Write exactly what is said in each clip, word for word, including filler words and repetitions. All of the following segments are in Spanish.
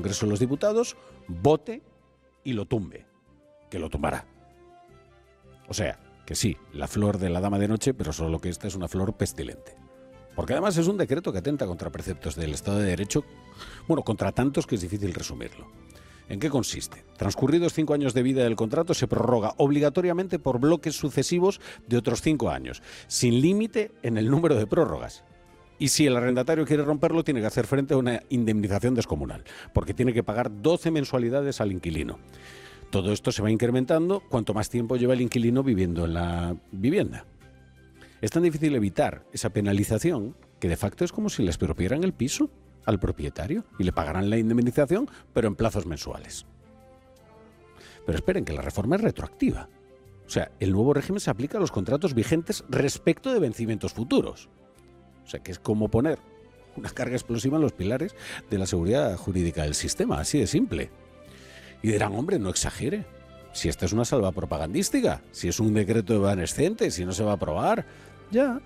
Congreso de los Diputados, vote y lo tumbe, que lo tumbará. O sea, que sí, la flor de la dama de noche, pero solo que esta es una flor pestilente. Porque además es un decreto que atenta contra preceptos del Estado de Derecho, bueno, contra tantos que es difícil resumirlo. ¿En qué consiste? Transcurridos cinco años de vida del contrato, se prorroga obligatoriamente por bloques sucesivos de otros cinco años, sin límite en el número de prórrogas. Y si el arrendatario quiere romperlo, tiene que hacer frente a una indemnización descomunal, porque tiene que pagar doce mensualidades al inquilino. Todo esto se va incrementando cuanto más tiempo lleva el inquilino viviendo en la vivienda. Es tan difícil evitar esa penalización que de facto es como si le expropieran el piso al propietario y le pagarán la indemnización, pero en plazos mensuales. Pero esperen, que la reforma es retroactiva. O sea, el nuevo régimen se aplica a los contratos vigentes respecto de vencimientos futuros. O sea, que es como poner una carga explosiva en los pilares de la seguridad jurídica del sistema, así de simple. Y dirán, hombre, no exagere. Si esta es una salva propagandística, si es un decreto evanescente, si no se va a aprobar, ya.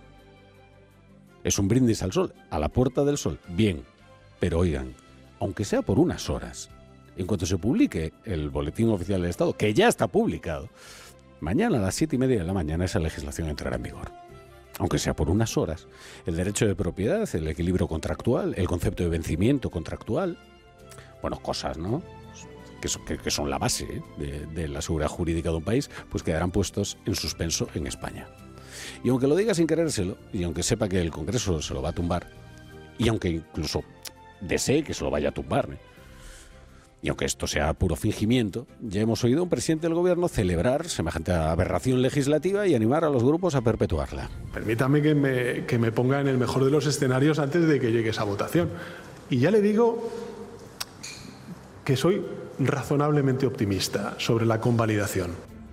Es un brindis al sol, a la puerta del sol, bien. Pero oigan, aunque sea por unas horas, en cuanto se publique el Boletín Oficial del Estado, que ya está publicado, mañana a las siete y media de la mañana esa legislación entrará en vigor. Aunque sea por unas horas. El derecho de propiedad, el equilibrio contractual, el concepto de vencimiento contractual, bueno, cosas, ¿no?, que son, que, que son la base ¿eh? de, de la seguridad jurídica de un país, pues quedarán puestos en suspenso en España. Y aunque lo diga sin querérselo, y aunque sepa que el Congreso se lo va a tumbar, y aunque incluso desee que se lo vaya a tumbar, ¿eh? y aunque esto sea puro fingimiento, ya hemos oído a un presidente del gobierno celebrar semejante aberración legislativa y animar a los grupos a perpetuarla. Permítame que me, que me ponga en el mejor de los escenarios antes de que llegue esa votación. Y ya le digo que soy razonablemente optimista sobre la convalidación.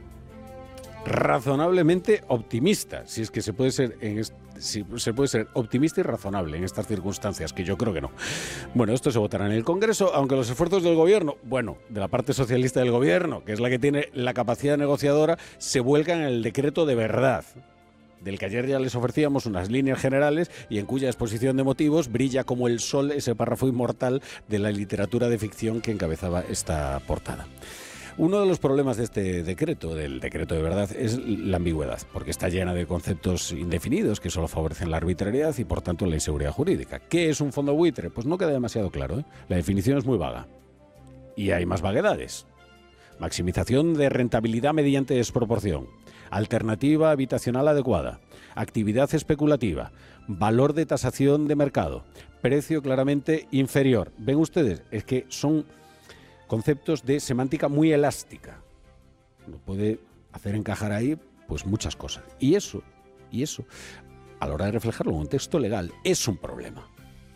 Razonablemente optimista, si es que se puede ser en est- si se puede ser optimista y razonable en estas circunstancias, que yo creo que no. Bueno, esto se votará en el Congreso, aunque los esfuerzos del gobierno, bueno, de la parte socialista del gobierno, que es la que tiene la capacidad negociadora, se vuelcan en el decreto de verdad, del que ayer ya les ofrecíamos unas líneas generales y en cuya exposición de motivos brilla como el sol ese párrafo inmortal de la literatura de ficción que encabezaba esta portada. Uno de los problemas de este decreto, del decreto de verdad, es la ambigüedad, porque está llena de conceptos indefinidos que solo favorecen la arbitrariedad y, por tanto, la inseguridad jurídica. ¿Qué es un fondo buitre? Pues no queda demasiado claro, ¿eh? La definición es muy vaga. Y hay más vaguedades. Maximización de rentabilidad mediante desproporción. Alternativa habitacional adecuada. Actividad especulativa. Valor de tasación de mercado. Precio claramente inferior. ¿Ven ustedes? Es que son conceptos de semántica muy elástica. Uno puede hacer encajar ahí pues muchas cosas. Y eso, y eso, a la hora de reflejarlo en un texto legal, es un problema.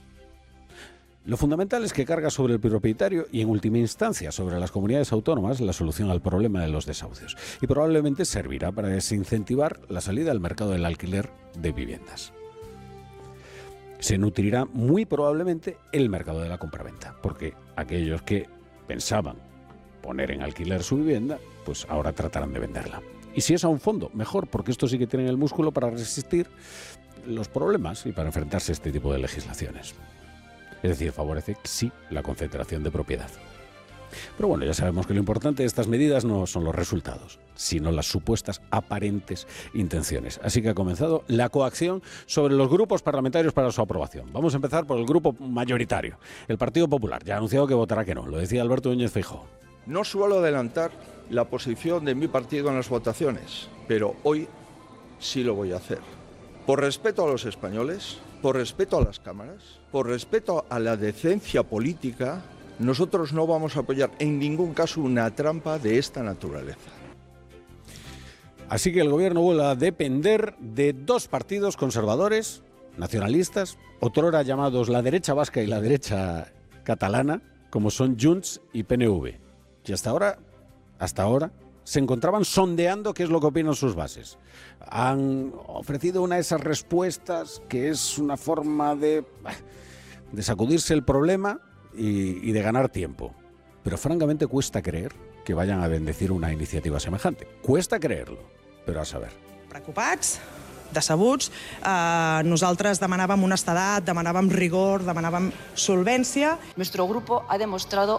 Lo fundamental es que carga sobre el propietario y, en última instancia, sobre las comunidades autónomas la solución al problema de los desahucios. Y probablemente servirá para desincentivar la salida al mercado del alquiler de viviendas. Se nutrirá muy probablemente el mercado de la compraventa, porque aquellos que pensaban poner en alquiler su vivienda, pues ahora tratarán de venderla. Y si es a un fondo, mejor, porque estos sí que tienen el músculo para resistir los problemas y para enfrentarse a este tipo de legislaciones. Es decir, favorece, sí, la concentración de propiedad. Pero bueno, ya sabemos que lo importante de estas medidas no son los resultados, sino las supuestas aparentes intenciones. Así que ha comenzado la coacción sobre los grupos parlamentarios para su aprobación. Vamos a empezar por el grupo mayoritario. El Partido Popular ya ha anunciado que votará que no. Lo decía Alberto Núñez Feijóo. No suelo adelantar la posición de mi partido en las votaciones, pero hoy sí lo voy a hacer. Por respeto a los españoles, por respeto a las cámaras, por respeto a la decencia política, nosotros no vamos a apoyar en ningún caso una trampa de esta naturaleza. Así que el gobierno vuelve a depender de dos partidos conservadores, nacionalistas, otrora llamados la derecha vasca y la derecha catalana, como son Junts y P N V. Y hasta ahora, hasta ahora, se encontraban sondeando qué es lo que opinan sus bases. Han ofrecido una de esas respuestas que es una forma de, de sacudirse el problema y, y de ganar tiempo. Pero francamente cuesta creer que vayan a bendecir una iniciativa semejante. Cuesta creerlo, pero a saber. Preocupats, decebuts, eh, nosaltres demanàvem honestedat, demanàvem rigor, demanàvem solvència. Nuestro grupo ha demostrado